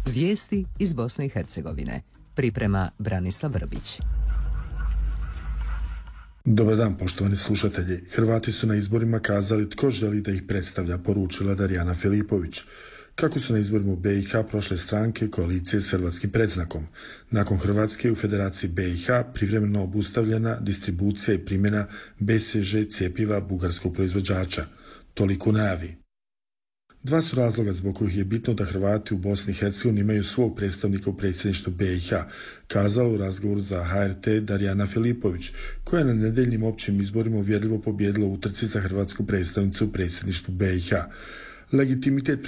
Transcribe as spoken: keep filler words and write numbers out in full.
Vijesti iz Bosne i Hercegovine. Priprema Branislav Vrbić. Dobar dan, poštovani slušatelji. Hrvati su na izborima kazali tko želi da ih predstavlja, poručila Darijana Filipović. Kako su na izborima u B i H prošle stranke koalicije s hrvatskim predznakom? Nakon Hrvatske u Federaciji B i H privremeno obustavljena distribucija i primjena B C Ž cjepiva bugarskog proizvođača. Toliko najavi. Dva su razloga zbog kojih je bitno da Hrvati u Bosni i Hercegovini imaju svog predstavnika u predsjedništvu B i H, kazala u razgovoru za H R T Darijana Filipović, koja je na nedeljnim općim izborima uvjerljivo pobijedila u utrci za hrvatsku predstavnicu u predsjedništvu B i H. Legitimitet